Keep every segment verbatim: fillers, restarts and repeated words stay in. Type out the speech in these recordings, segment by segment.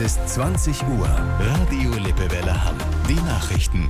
ist zwanzig Uhr. Radio Lippewelle Hamm. Die Nachrichten.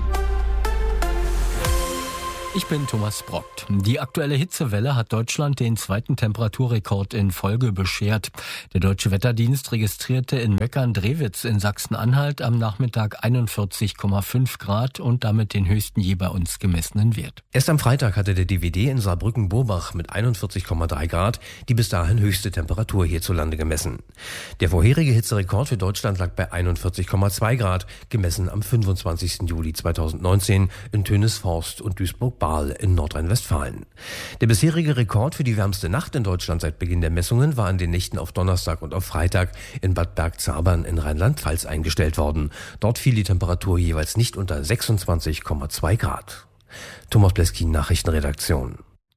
Ich bin Thomas Brockt. Die aktuelle Hitzewelle hat Deutschland den zweiten Temperaturrekord in Folge beschert. Der Deutsche Wetterdienst registrierte in Meckern-Drewitz in Sachsen-Anhalt am Nachmittag einundvierzig Komma fünf Grad und damit den höchsten je bei uns gemessenen Wert. Erst am Freitag hatte der D W D in Saarbrücken-Burbach mit einundvierzig Komma drei Grad die bis dahin höchste Temperatur hierzulande gemessen. Der vorherige Hitzerekord für Deutschland lag bei einundvierzig Komma zwei Grad, gemessen am fünfundzwanzigsten Juli zweitausendneunzehn in Tönisforst und Duisburg in Nordrhein-Westfalen. Der bisherige Rekord für die wärmste Nacht in Deutschland seit Beginn der Messungen war in den Nächten auf Donnerstag und auf Freitag in Bad Bergzabern in Rheinland-Pfalz eingestellt worden. Dort fiel die Temperatur jeweils nicht unter sechsundzwanzig Komma zwei Grad. Thomas Bleskin, Nachrichtenredaktion.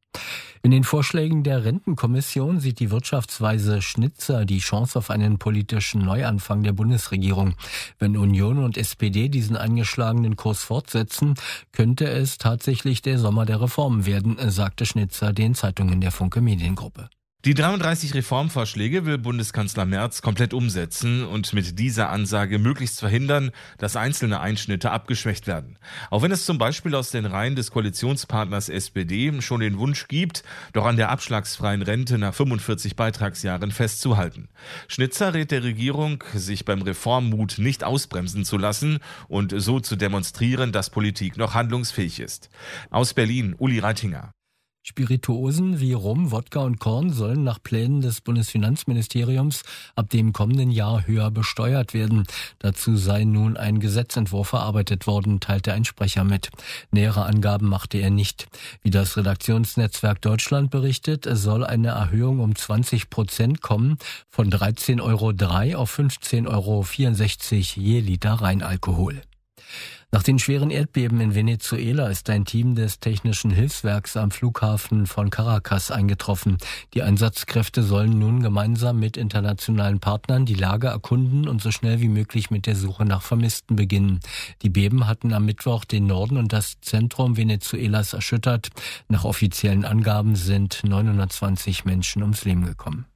In den Vorschlägen der Rentenkommission sieht die Wirtschaftsweise Schnitzer die Chance auf einen politischen Neuanfang der Bundesregierung. Wenn Union und S P D diesen eingeschlagenen Kurs fortsetzen, könnte es tatsächlich der Sommer der Reformen werden, sagte Schnitzer den Zeitungen der Funke Mediengruppe. Die dreiunddreißig Reformvorschläge will Bundeskanzler Merz komplett umsetzen und mit dieser Ansage möglichst verhindern, dass einzelne Einschnitte abgeschwächt werden. Auch wenn es zum Beispiel aus den Reihen des Koalitionspartners S P D schon den Wunsch gibt, doch an der abschlagsfreien Rente nach fünfundvierzig Beitragsjahren festzuhalten. Schnitzer rät der Regierung, sich beim Reformmut nicht ausbremsen zu lassen und so zu demonstrieren, dass Politik noch handlungsfähig ist. Aus Berlin, Uli Reitinger. Spirituosen wie Rum, Wodka und Korn sollen nach Plänen des Bundesfinanzministeriums ab dem kommenden Jahr höher besteuert werden. Dazu sei nun ein Gesetzentwurf erarbeitet worden, teilte ein Sprecher mit. Nähere Angaben machte er nicht. Wie das Redaktionsnetzwerk Deutschland berichtet, soll eine Erhöhung um zwanzig Prozent kommen, von dreizehn Komma drei Euro auf fünfzehn Komma vierundsechzig Euro je Liter Reinalkohol. Nach den schweren Erdbeben in Venezuela ist ein Team des Technischen Hilfswerks am Flughafen von Caracas eingetroffen. Die Einsatzkräfte sollen nun gemeinsam mit internationalen Partnern die Lage erkunden und so schnell wie möglich mit der Suche nach Vermissten beginnen. Die Beben hatten am Mittwoch den Norden und das Zentrum Venezuelas erschüttert. Nach offiziellen Angaben sind neunhundertzwanzig Menschen ums Leben gekommen.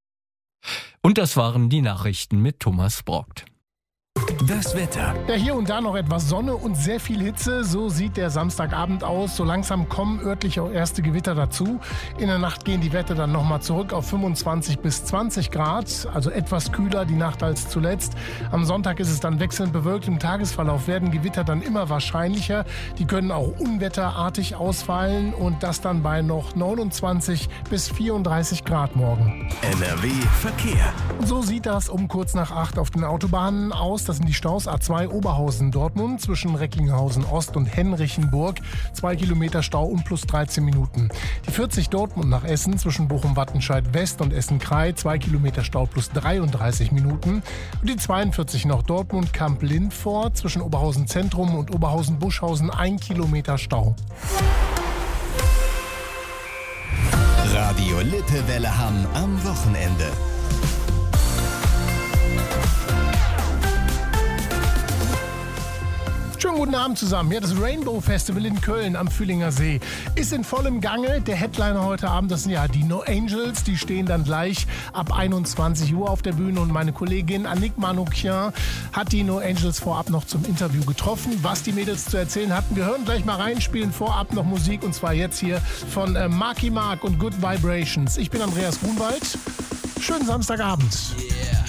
Und das waren die Nachrichten mit Thomas Brockt. Das Wetter. Ja, hier und da noch etwas Sonne und sehr viel Hitze. So sieht der Samstagabend aus. So langsam kommen örtlich auch erste Gewitter dazu. In der Nacht gehen die Werte dann nochmal zurück auf fünfundzwanzig bis zwanzig Grad. Also etwas kühler die Nacht als zuletzt. Am Sonntag ist es dann wechselnd bewölkt. Im Tagesverlauf werden Gewitter dann immer wahrscheinlicher. Die können auch unwetterartig ausfallen. Und das dann bei noch neunundzwanzig bis vierunddreißig Grad morgen. N R W Verkehr. So sieht das um kurz nach acht auf den Autobahnen aus. Das sind die Staus A zwei Oberhausen-Dortmund zwischen Recklinghausen-Ost und Henrichenburg. Zwei Kilometer Stau und plus dreizehn Minuten. Die vierzig Dortmund nach Essen zwischen Bochum-Wattenscheid-West und Essen-Kraai. Zwei Kilometer Stau plus dreiunddreißig Minuten. Und die zweiundvierzig nach Dortmund Kamp-Lindfort zwischen Oberhausen-Zentrum und Oberhausen-Buschhausen. Ein Kilometer Stau. Radio Lippewelle Hamm am Wochenende. Schönen guten Abend zusammen. Ja, das Rainbow Festival in Köln am Fühlinger See ist in vollem Gange. Der Headliner heute Abend, das sind ja die No Angels. Die stehen dann gleich ab einundzwanzig Uhr auf der Bühne. Und meine Kollegin Annick Manoukian hat die No Angels vorab noch zum Interview getroffen. Was die Mädels zu erzählen hatten, wir hören gleich mal rein, spielen vorab noch Musik. Und zwar jetzt hier von äh, Marky Mark und Good Vibrations. Ich bin Andreas Grunwald. Schönen Samstagabend. Yeah.